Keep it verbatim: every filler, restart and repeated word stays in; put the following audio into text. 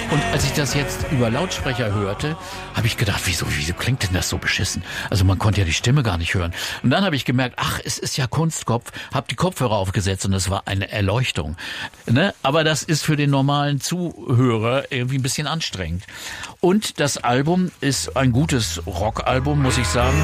Und als ich das jetzt über Lautsprecher hörte, habe ich gedacht, wieso, wieso klingt denn das so beschissen? Also man konnte ja die Stimme gar nicht hören. Und dann habe ich gemerkt, ach, es ist ja Kunstkopf, habe die Kopfhörer aufgesetzt und es war eine Erleuchtung. Ne? Aber das ist für den normalen Zuhörer irgendwie ein bisschen anstrengend. Und das Album ist ein gutes Rockalbum, muss ich sagen.